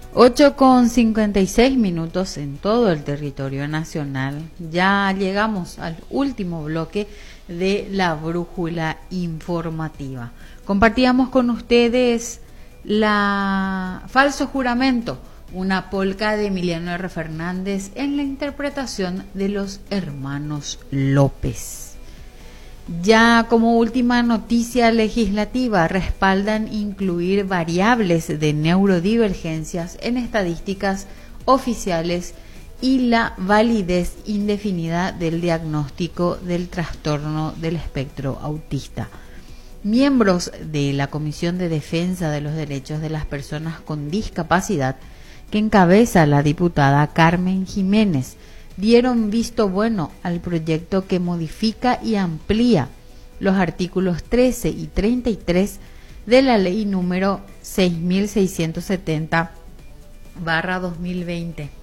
8:56 en todo el territorio nacional. Ya llegamos al último bloque de la brújula informativa. Compartíamos con ustedes la Falso Juramento, una polca de Emiliano R. Fernández en la interpretación de los hermanos López. Ya como última noticia legislativa, respaldan incluir variables de neurodivergencias en estadísticas oficiales y la validez indefinida del diagnóstico del trastorno del espectro autista. Miembros de la Comisión de Defensa de los Derechos de las Personas con Discapacidad, que encabeza la diputada Carmen Jiménez, dieron visto bueno al proyecto que modifica y amplía los artículos 13 y 33 de la ley número 6.670/2020,